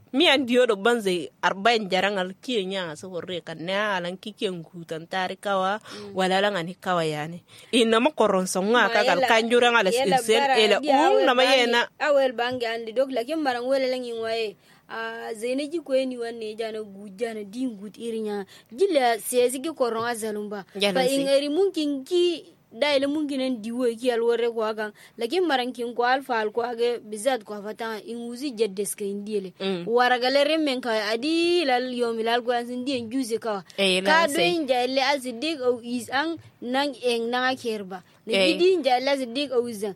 mi an diyo do banze arbain jarangal kiyenya so horre kan na alan kiken gutan tarikawa wala lan ani kawa yani inna ma koron songa ka gal kanjura ngala sel ela na mayena awel bangi andi dok lakin marang wala lan waye zaina ji ko ni wanne jana gujana din gut irinya jilla sezi ki koron azalumba fa ingari mungkin ki dai le mungkin diwo ki alwore ko agan lakin marankin ko alfa al ko age bizat ko fata in uzi jeddes ka indile waragale remmen ka adi lal yomilal ko asin dien juze ka ka do injalle azidik o isan nan en nan akerba ne gidi injalle azidik o izan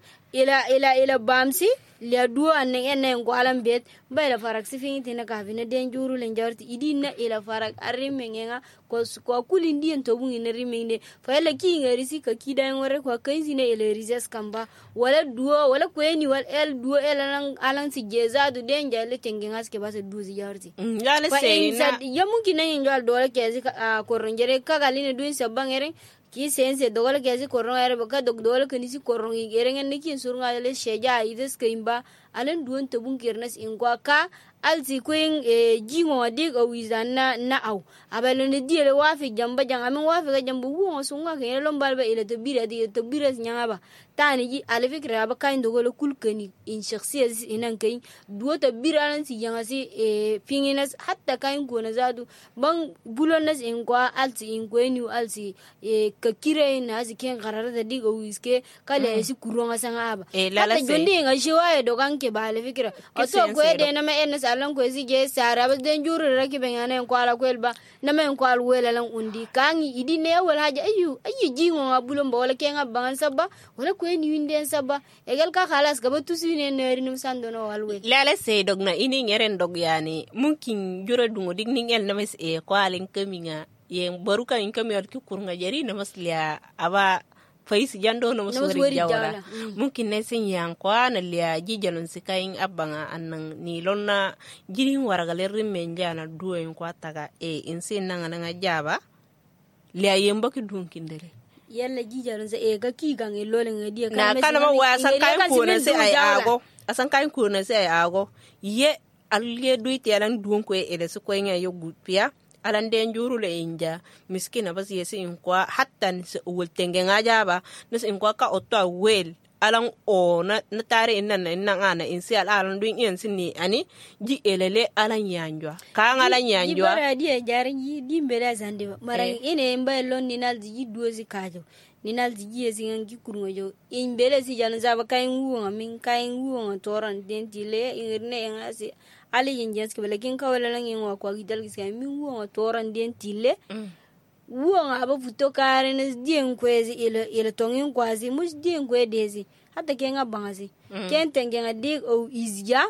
ila bamsi le duo anen enen ko alam bet bayla farak sifin tina ka fina den juru len jarti idina ila farak arrimenga ko kulindi en to bungi ne rimende fa ela ki ngari si ka kidan wore ko kaizine ila rizas kamba wala duo wala ko eni wal el duo ela nan alan si jezadu den jalle tengen aske basa duzi jarti ya le seyna ya mungkin nan jwal dole ke ko ronjere ka galine duin sabangere ki sense dogol kesi korong ere baka dogol kanisi korong igerengen niki surunga le sheja ides kaimba alen duon tobun kirnas ingwa ka alti kwing jingo dig o wizana na au abalo ne diele wafi jamba jang amen wafi ga jambu wo sunga ke lombal ba ile to bira di to bira nyanga ba tani ji ale fikra ba kain dogol kulkani in shakhsiyas inan kai duo to bira lan si yanga si pinginas hatta kain ko na zadu bang bulonas ingwa alti ingweni alti ka kire na si ken qarara da dig o wiske kale si kuronga sanga ba hatta jondi nga shiwaye dogan ke ba ale fikra o to ko de na me en alan ko sige sara ba den juru raki ben yana en kwala kwelba na men kwal wela lan undi kangi idi ne wala haja ayu jingo ngabulum ba wala kenga bangan sabba wala ko ni winden sabba egal ka khalas ga batusi ne neri num sandono walwe lala se dogna ini ngeren dog yani mungkin jura dungo dig ningel na mes kwalen kaminga yen baruka in kamiyar ki kurnga jari na masliya aba faisi jando no musori jawala mungkin ne sin yan kwa na liya jijalon sikayin abanga annan ni lonna jirin waragale rimmen jana duwen kwa taga insin nan nan jaba liya yemba ki dunkindere yalla jijalon sa ga ki gang e lolen ngadi na kana ma wa san kayin ko na sai ay ago asan kayin ko na sai ay ago ye alye duiti alan duon ko ele su ko nya yogu pia alan den juru le inja miskina bas yesi in kwa hatta wul tenge ngaja ba nus in kwa ka otto wel alan o na tare innan ana in si alan duin in sinni ani ji elele alan yanjwa ka alan yanjwa bara dia jarin di mbela zande maran ine mbalon ni nal ji dozi kajo ni nal ji yesi ngi kurungo in bele si jan zaba kayin wuwa min kayin wuwa toran den tile irne ngasi ali yenjens ke belakin ka wala lang yung kwa gidal kisa mi wo toran den tille wo aba futo kare nes dien kwezi ile tongin kwazi mus dien kwe dezi hata kenga bangazi ken tengenga dig o izya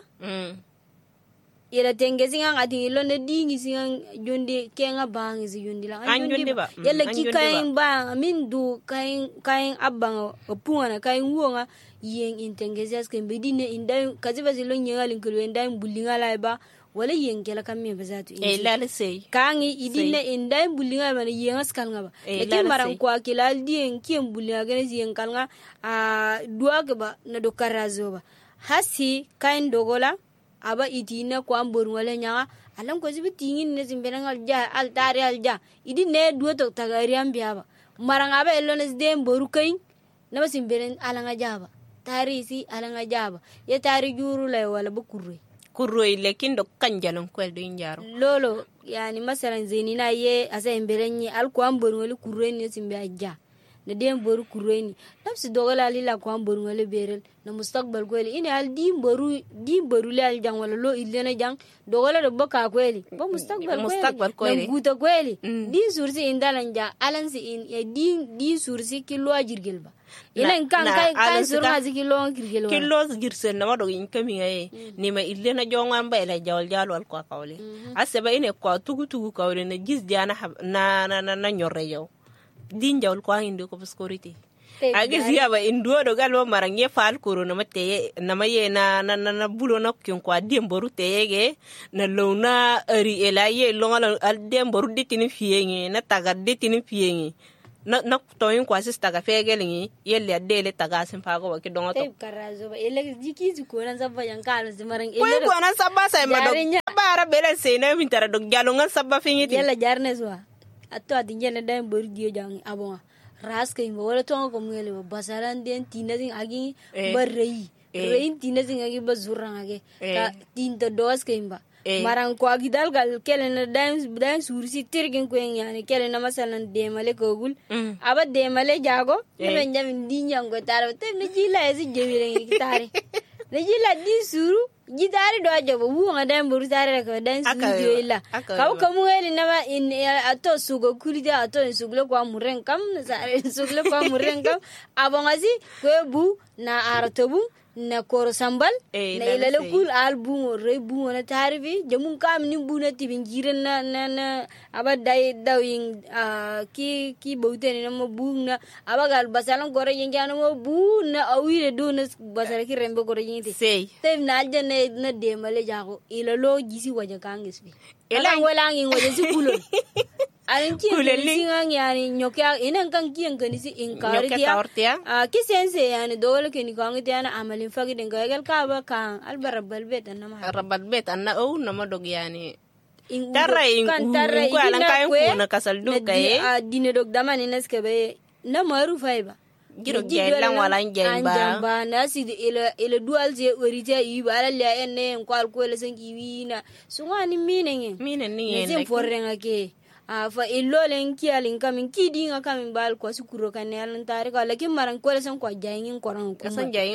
ile tengezi nga ati ilo ne dingi singa jondi kenga bangizi jondi la jondi ba yalla ki kain ba min du kain abanga opunga kain wo nga yen intengezas ke bedine indai kaziba zilo nyenga linkulu indai bulinga laiba wala yen kala kamme bazatu lala sei kangi idine indai bulinga ba yen askal ngaba lekin maran kwa kila dien kien bulinga gene yen kalnga dua ke ba na do karazo ba hasi kain dogola aba idina kwa mbor wala nya alam ko zibi tingin ne zimbenangal ja al tari al ja idine dua to tagari ambiaba maran aba elones dem boru kain na basimberen alanga jaba tari si alanga jaba ya tari juru lay wala ba kurre lekin do kanjalan kwel do njaro lolo yani masalan zenina ye asa emberenyi al ko ambor wala kurre ni simbe ajja na dem boru kurre ni nafsi dogala lila ko ambor wala berel na mustaqbal kweli ini al di boru le al jang wala lo ilena jang dogala do baka kweli ba mustaqbal kweli na guta kweli di sursi indalan ja alansi in di sursi kilo ajirgel ba ilen kan surga zikilo girsen na wado in kami ngaye ni ma ilena jongan ba ila jawal jalwal ko kawle asaba ine ko tugu kawle na gis jana na nyorre yow din jawal ko indi ko security agis yaba induo do galwa marange fal koro na mate na maye na bulo na kyon ko dem boru tege na lona ari ela ye longa al dem boru ditini fienge na taga ditini fienge na toyin kwasis taga fegelin yelle adele taga sin fago wa kidon to karazo ba ele jiki zu ko nan sabba yan kan zimaran ele ko nan sabba sai ma do bara bele sai na min tara do jalungan sabba finiti yalla jarne zuwa atto adin yalla dai bor dio jang abon ras kay mo wala to ko ngele basaran den tinazin agi barrei rein tinazin agi bazuran agi ka tinta dos kay ba maran ko agidal gal kelena dan sursi tirgin ko yani kelena masalan demale ko gul aba demale jago le njam dinyango taro te ne jila esi jewire tare ne jila di suru jidari do ajabo wuanga dan buru tare ko dan suru illa kaw kamu eli nama in ato sugo kulida ato sugle ko amuren kam sare sugle ko amuren kam abongasi ko bu na aratobu na koro sambal na ilale kul album re bu na tarbi jamun kam ni bu na tibin jiren na aba dai dawing ki boute ni mo bu na aba gal basalan gore yengana mo bu na awire do na basala ki rembe gore yengti sey te na jane na de male jago ilalo gisi waja kangis bi ela wala ngi waja si kulol alin ki singa yani nyoka inen kan kiyan kan si inkartiya kisense yani dole ke ni kan tiana amalin fagi den gagal ka ba kan albarabal bet anama rabal bet anna o nama dog yani tarray ko alan kayan ko na kasal do kay dine dog damani neske be na maru faiba giro gelan wala njamba na si ele dual je orite yi bala le enne ko al ko le sanki wina sungani minen ni ne forrenga ke fa illolen kialin kamin kidinga kamin bal ko sukuro kanelan tare ko lakin maran ko san ko jayin koran ko san jayin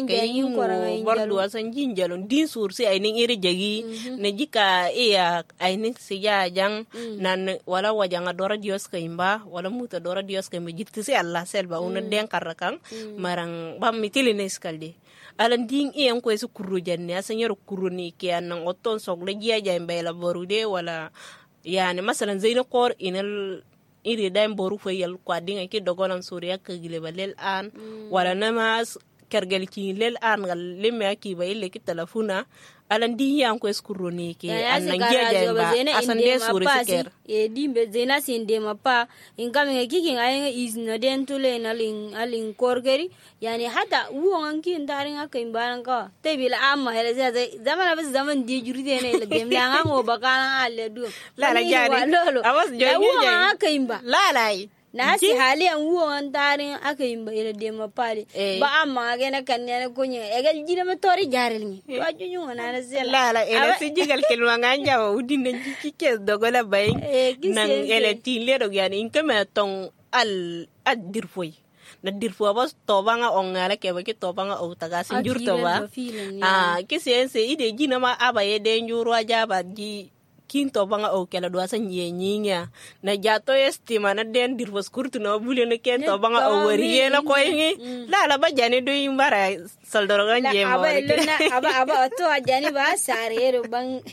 koran bordu asan jinjalon din sursi ay ning iri jagi ne jika iya ay ning siya jang nan wala wajanga dora dios kaimba wala muta dora dios kaimba jitti si Allah selba una den karakan maran bam mitili ne skalde alan ding iyan ko sukuro janne asan yaro kuruni ke anan oton sogle giya jaimba la borude wala yani masalan zeyna kor inal iri daim boru fayal kwa dinga ki dogonan suriya ka gile balel an wala namas kergel ki lel an gal lemme ki bayile ki telefona alan di yan ko eskuroni ki anan geje ba asan de suri siker e dimbe zena sinde mapa ingam ki ngayen is no den tule alin korgeri yani hata uwan ki ndarin aka imbaran ka tebila amma hele zaman bas zaman di juride ne le gemla ngo bakana alle du la jani awas joyi aka imba la na si hali an wuwan tarin aka yi ba ila dema pali ba amma ga na kan ne kunye egal jira ma tori jaril ni wa junyu wana na sela la ela si jigal kelwa nganja wa udin na jikike dogola bay nan ele tile do yani inkama tong al adirfoy na dirfo bas tobanga ongala ke ba ki tobanga o taga sin jurto ba kisense ide jina ma abaye de njuro ajaba ji kinto banga o kala do asan nyinya na jato estima na den dirvos kurtu na bule na kento banga o wariye na koyni la ba jani do yimbara saldoro ganje mo aba to ajani ba sare ro bang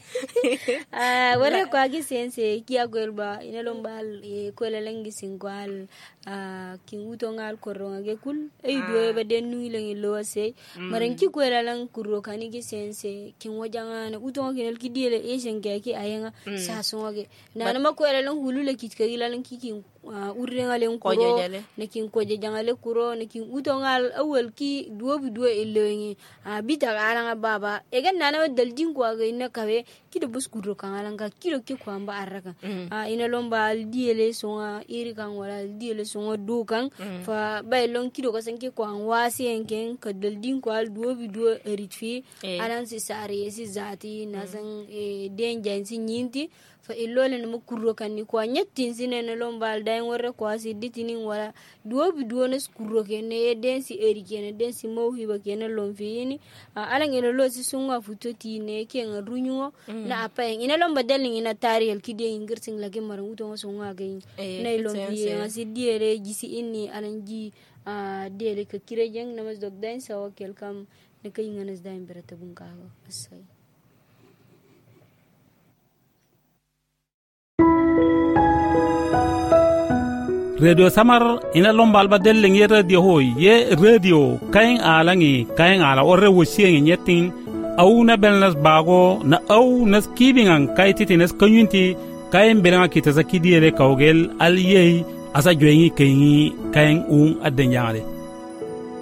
wore ko agi sense ki agolba ina lombal e ko la langi singwal kin utongal koronga ge kul e do ba den nu lengi lo se maran ki ko la lang kuro kani gi sense kin wajanga na utonga kinel ki diele e senge ki ayanga sa songe na ma ko la lang hulule ki ka ila lang ki urrenga len kuro ne kin ko je jangale kuro ne kin utongal awel ki duo ilengi bita alanga baba e gan nana daldin ko ga ina kawe ki do buskuro kan alanga kilo ki ko amba araka ina lomba diele songa iri kan wala diele songa do kan fa bay lon ki do ko sanki ko an wasi enken ka daldin ko al duo eritfi alan si sare si zati na san den jansi nyinti fa illole no kurro kan ni ko nyettin sinene lombal day worre ko asi ditini wala duo no kurro ken ne den si eri ken den si mawhiba ken lomfini alan ene lo si sunga futoti ne ken runyo na apen ina lomba delin ina tariyal kide ingirsin lagi maran uto sunga gain ne lomfi asi diere gisi inni alan ji diere ka kirejeng namas dogdain sawa kelkam ne kay nganas daim berata bunga asai radio samar ina lombal ba delleng ye radio hoy ye radio kayen ala orre wosieng nyetin au na belnas bago na au nas kibingan kay titinas kanyunti kayen belanga kita zakidiyele kawgel aliyei asa joyengi kengi kayen un adden jangale